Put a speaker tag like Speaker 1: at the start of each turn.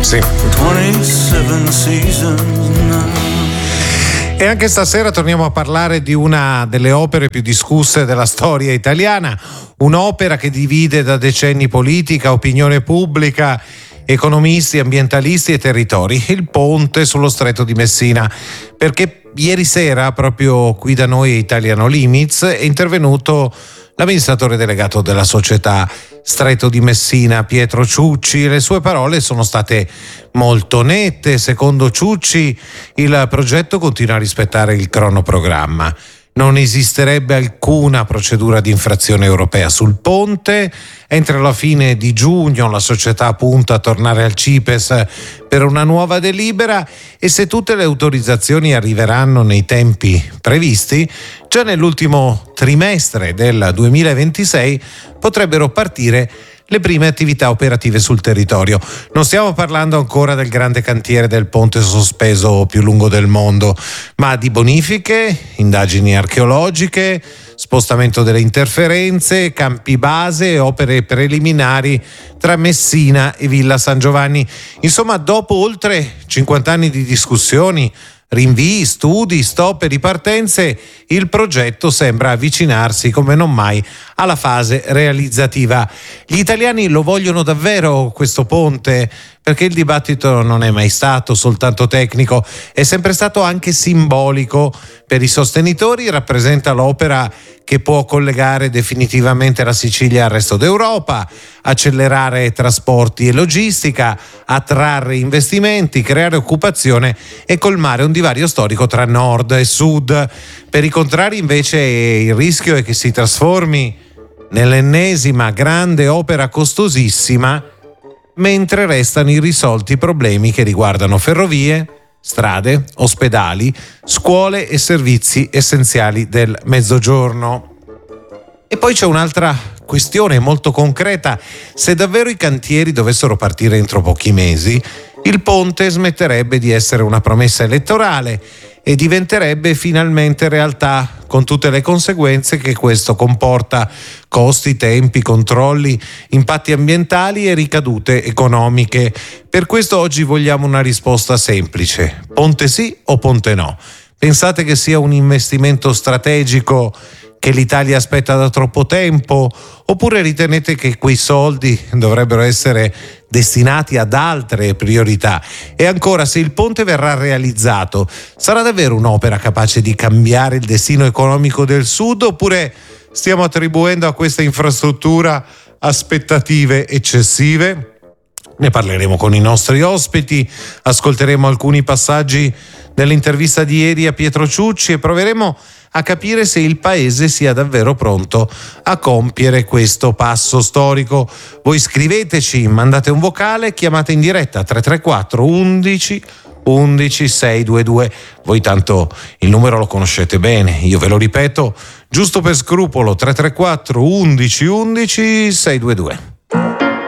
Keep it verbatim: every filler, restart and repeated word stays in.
Speaker 1: Sì. E anche stasera torniamo a parlare di una delle opere più discusse della storia italiana, un'opera che divide da decenni politica, opinione pubblica, economisti, ambientalisti e territori, il ponte sullo Stretto di Messina, perché ieri sera proprio qui da noi Italiano Limits è intervenuto l'amministratore delegato della società Stretto di Messina, Pietro Ciucci. Le sue parole sono state molto nette. Secondo Ciucci il progetto continua a rispettare il cronoprogramma. Non esisterebbe alcuna procedura di infrazione europea sul ponte. Entro la fine di giugno la società punta a tornare al CIPES per una nuova delibera e se tutte le autorizzazioni arriveranno nei tempi previsti, già nell'ultimo trimestre del duemilaventisei potrebbero partire le prime attività operative sul territorio. Non stiamo parlando ancora del grande cantiere del ponte sospeso più lungo del mondo, ma di bonifiche, indagini archeologiche, spostamento delle interferenze, campi base e opere preliminari tra Messina e Villa San Giovanni. Insomma, dopo oltre cinquanta anni di discussioni, rinvii, studi, stop e ripartenze, il progetto sembra avvicinarsi come non mai alla fase realizzativa. Gli italiani lo vogliono davvero questo ponte? Perché il dibattito non è mai stato soltanto tecnico, è sempre stato anche simbolico. Per i sostenitori rappresenta l'opera che può collegare definitivamente la Sicilia al resto d'Europa, accelerare trasporti e logistica, attrarre investimenti, creare occupazione e colmare un divario storico tra nord e sud. Per i contrari invece il rischio è che si trasformi nell'ennesima grande opera costosissima, mentre restano irrisolti problemi che riguardano ferrovie, strade, ospedali, scuole e servizi essenziali del Mezzogiorno. E poi c'è un'altra questione molto concreta: se davvero i cantieri dovessero partire entro pochi mesi, il ponte smetterebbe di essere una promessa elettorale e diventerebbe finalmente realtà, con tutte le conseguenze che questo comporta: costi, tempi, controlli, impatti ambientali e ricadute economiche. Per questo oggi vogliamo una risposta semplice: ponte sì o ponte no? Pensate che sia un investimento strategico che l'Italia aspetta da troppo tempo, oppure ritenete che quei soldi dovrebbero essere destinati ad altre priorità? E ancora, se il ponte verrà realizzato, sarà davvero un'opera capace di cambiare il destino economico del Sud, oppure stiamo attribuendo a questa infrastruttura aspettative eccessive? Ne parleremo con i nostri ospiti, ascolteremo alcuni passaggi dell'intervista di ieri a Pietro Ciucci e proveremo a capire se il paese sia davvero pronto a compiere questo passo storico. Voi scriveteci, mandate un vocale, chiamate in diretta tre tre quattro undici undici seicentoventidue. Voi tanto il numero lo conoscete bene, io ve lo ripeto giusto per scrupolo: tre tre quattro undici undici seicentoventidue.